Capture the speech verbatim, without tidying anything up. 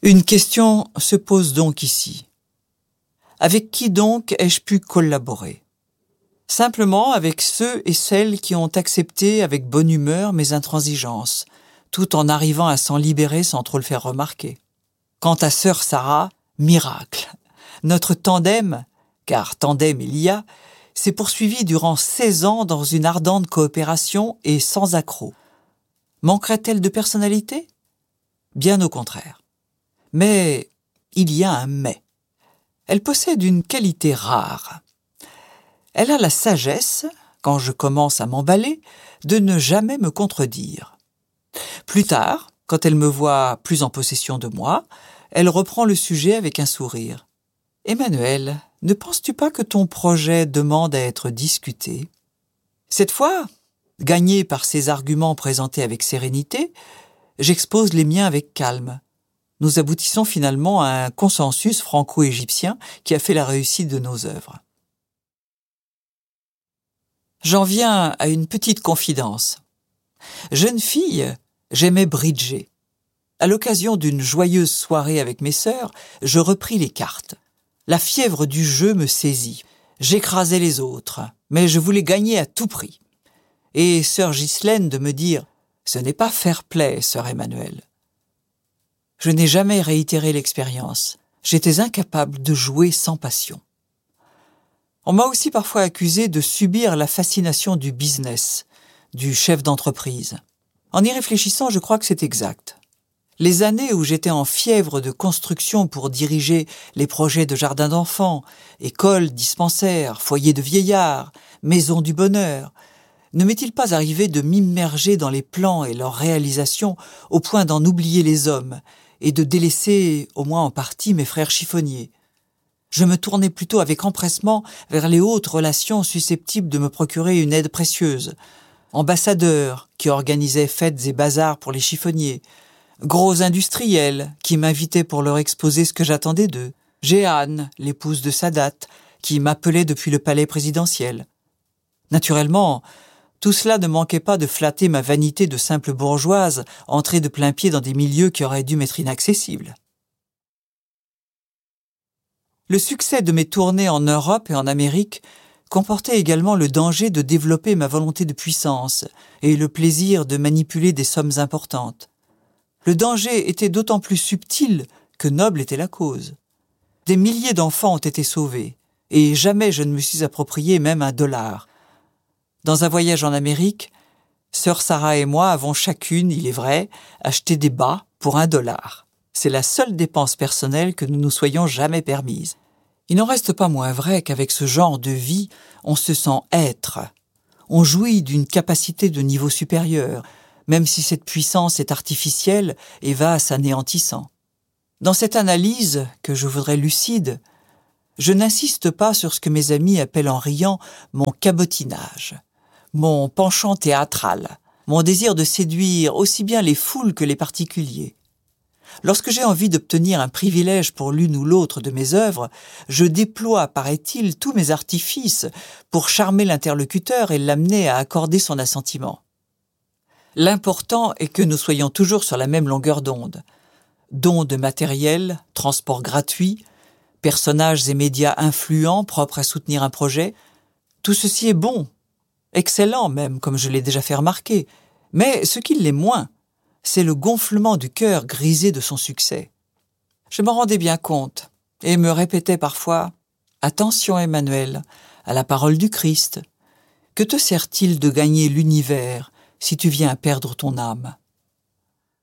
Une question se pose donc ici. Avec qui donc ai-je pu collaborer ? Simplement avec ceux et celles qui ont accepté avec bonne humeur mes intransigeances, tout en arrivant à s'en libérer sans trop le faire remarquer. Quant à sœur Sarah, miracle. Notre tandem, car tandem il y a, s'est poursuivi durant seize ans dans une ardente coopération et sans accroc. Manquerait-elle de personnalité ? Bien au contraire. Mais il y a un mais. Elle possède une qualité rare. Elle a la sagesse, quand je commence à m'emballer, de ne jamais me contredire. Plus tard, quand elle me voit plus en possession de moi, elle reprend le sujet avec un sourire. « Emmanuel, ne penses-tu pas que ton projet demande à être discuté ?» Cette fois, gagné par ses arguments présentés avec sérénité, j'expose les miens avec calme. Nous aboutissons finalement à un consensus franco-égyptien qui a fait la réussite de nos œuvres. J'en viens à une petite confidence. Jeune fille, j'aimais bridger. À l'occasion d'une joyeuse soirée avec mes sœurs, je repris les cartes. La fièvre du jeu me saisit. J'écrasais les autres, mais je voulais gagner à tout prix. Et sœur Ghislaine de me dire « Ce n'est pas fair-play, sœur Emmanuel ». Je n'ai jamais réitéré l'expérience. J'étais incapable de jouer sans passion. On m'a aussi parfois accusé de subir la fascination du business, du chef d'entreprise. En y réfléchissant, je crois que c'est exact. Les années où j'étais en fièvre de construction pour diriger les projets de jardins d'enfants, écoles, dispensaires, foyers de vieillards, maisons du bonheur, ne m'est-il pas arrivé de m'immerger dans les plans et leurs réalisations au point d'en oublier les hommes et de délaisser, au moins en partie, mes frères chiffonniers ? Je me tournais plutôt avec empressement vers les hautes relations susceptibles de me procurer une aide précieuse. Ambassadeurs qui organisaient fêtes et bazars pour les chiffonniers, gros industriels qui m'invitaient pour leur exposer ce que j'attendais d'eux, Jeanne, l'épouse de Sadat, qui m'appelait depuis le palais présidentiel. Naturellement, tout cela ne manquait pas de flatter ma vanité de simple bourgeoise, entrée de plain pied dans des milieux qui auraient dû m'être inaccessibles. Le succès de mes tournées en Europe et en Amérique comportait également le danger de développer ma volonté de puissance et le plaisir de manipuler des sommes importantes. Le danger était d'autant plus subtil que noble était la cause. Des milliers d'enfants ont été sauvés, et jamais je ne me suis approprié même un dollar. Dans un voyage en Amérique, sœur Sarah et moi avons chacune, il est vrai, acheté des bas pour un dollar. C'est la seule dépense personnelle que nous nous soyons jamais permise. Il n'en reste pas moins vrai qu'avec ce genre de vie, on se sent être. On jouit d'une capacité de niveau supérieur, même si cette puissance est artificielle et va à s'anéantissant. Dans cette analyse, que je voudrais lucide, je n'insiste pas sur ce que mes amis appellent en riant mon cabotinage, mon penchant théâtral, mon désir de séduire aussi bien les foules que les particuliers. Lorsque j'ai envie d'obtenir un privilège pour l'une ou l'autre de mes œuvres, je déploie, paraît-il, tous mes artifices pour charmer l'interlocuteur et l'amener à accorder son assentiment. L'important est que nous soyons toujours sur la même longueur d'onde. Dons de matériel, transport gratuit, personnages et médias influents propres à soutenir un projet, tout ceci est bon, excellent même, comme je l'ai déjà fait remarquer, mais ce qui l'est moins, c'est le gonflement du cœur grisé de son succès. Je m'en rendais bien compte et me répétais parfois « Attention Emmanuel, à la parole du Christ, que te sert-il de gagner l'univers si tu viens à perdre ton âme ?»